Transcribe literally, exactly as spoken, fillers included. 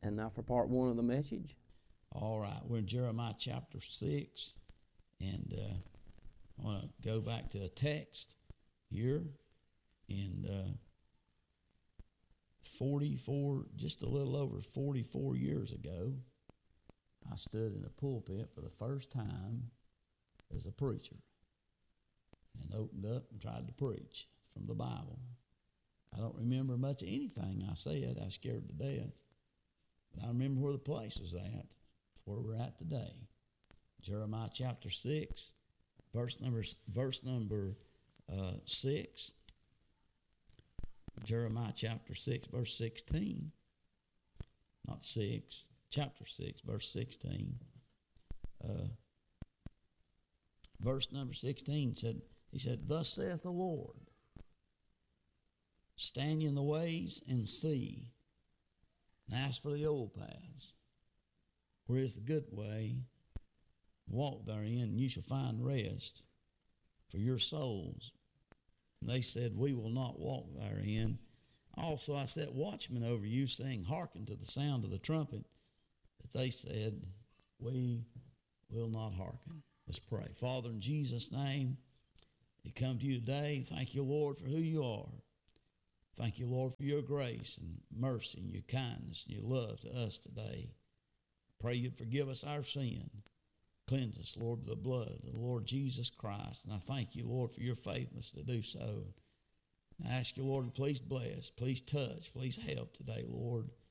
And now for part one of the message. All right, we're in Jeremiah chapter six, and uh, I want to go back to a text here in uh, forty-four, just a little over forty-four years ago. I stood in a pulpit for the first time as a preacher and opened up and tried to preach from the Bible. I don't remember much of anything I said. I was scared to death. But I remember where the place was at, where we're at today. Jeremiah chapter six, verse number verse number uh, six. Jeremiah chapter six, verse sixteen. Not six, chapter six, verse sixteen. Uh, verse number sixteen said, he said, "Thus saith the Lord, stand ye in the ways and see, and ask for the old paths, where is the good way, walk therein, and you shall find rest for your souls." And they said, "We will not walk therein. Also I set watchmen over you, saying, hearken to the sound of the trumpet." But they said, "We will not hearken." Let's pray. Father, in Jesus' name, we come to you today. Thank you, Lord, for who you are. Thank you, Lord, for your grace and mercy and your kindness and your love to us today. Pray you'd forgive us our sin. Cleanse us, Lord, with the blood of the Lord Jesus Christ. And I thank you, Lord, for your faithfulness to do so. And I ask you, Lord, to please bless, please touch, please help today, Lord.